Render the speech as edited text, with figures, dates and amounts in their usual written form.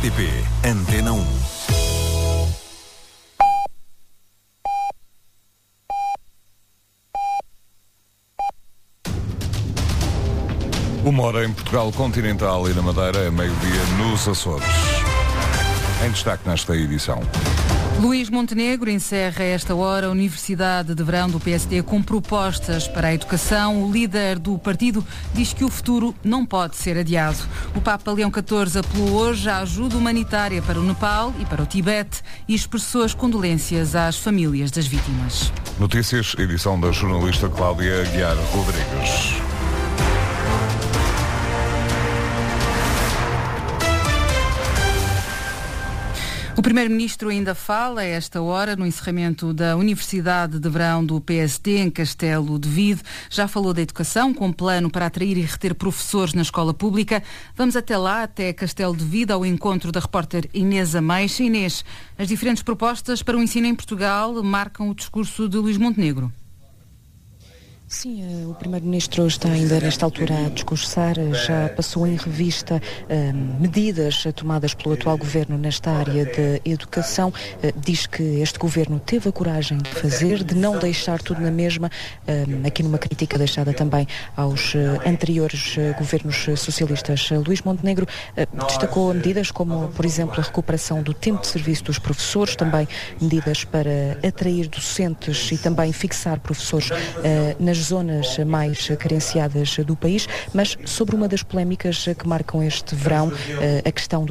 RTP Antena 1. Uma hora em Portugal continental e na Madeira, meio-dia nos Açores. Em destaque nesta edição. Luís Montenegro encerra esta hora a Universidade de Verão do PSD com propostas para a educação. O líder do partido diz que o futuro não pode ser adiado. O Papa Leão XIV apelou hoje à ajuda humanitária para o Nepal e para o Tibete e expressou as condolências às famílias das vítimas. Notícias, edição da jornalista Cláudia Guiar Rodrigues. O Primeiro-Ministro ainda fala a esta hora no encerramento da Universidade de Verão do PSD em Castelo de Vide. Já falou da educação, com plano para atrair e reter professores na escola pública. Vamos até lá, até Castelo de Vide, ao encontro da repórter Inês Ameixa. Inês, as diferentes propostas para o ensino em Portugal marcam o discurso de Luís Montenegro. Sim, o Primeiro-Ministro está ainda nesta altura a discursar, já passou em revista medidas tomadas pelo atual Governo nesta área de educação. Diz que este Governo teve a coragem de fazer, de não deixar tudo na mesma, aqui numa crítica deixada também aos anteriores governos socialistas. Luís Montenegro destacou medidas como, por exemplo, a recuperação do tempo de serviço dos professores, também medidas para atrair docentes e também fixar professores nas zonas mais carenciadas do país, mas sobre uma das polémicas que marcam este verão, a questão